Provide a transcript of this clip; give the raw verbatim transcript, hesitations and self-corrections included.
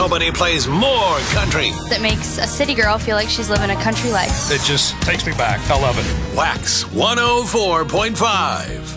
nobody plays more country. That makes a city girl feel like she's living a country life. It just takes me back. I love it. Wax one oh four point five.